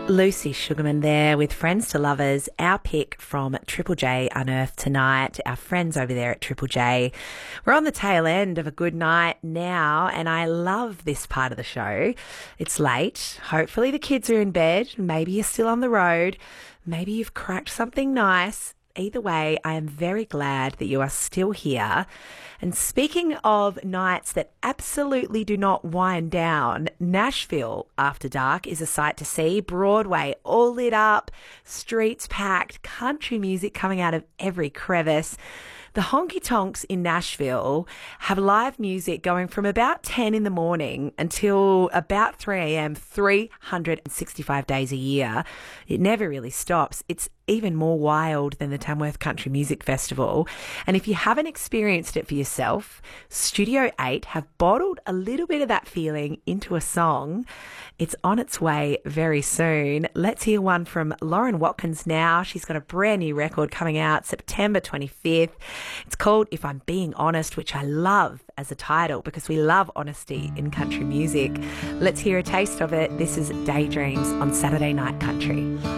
Lucy Sugarman there with Friends to Lovers, our pick from Triple J Unearthed tonight, our friends over there at Triple J. We're on the tail end of a good night now, and I love this part of the show. It's late. Hopefully the kids are in bed. Maybe you're still on the road. Maybe you've cracked something nice. Either way, I am very glad that you are still here. And speaking of nights that absolutely do not wind down, Nashville After Dark is a sight to see. Broadway all lit up, streets packed, country music coming out of every crevice. The honky tonks in Nashville have live music going from about 10 in the morning until about 3 a.m. 365 days a year. It never really stops. It's even more wild than the Tamworth Country Music Festival. And if you haven't experienced it for yourself, Studio 8 have bottled a little bit of that feeling into a song. It's on its way very soon. Let's hear one from Lauren Watkins now. She's got a brand new record coming out September 25th. It's called If I'm Being Honest, which I love as a title because we love honesty in country music. Let's hear a taste of it. This is Daydreams on Saturday Night Country.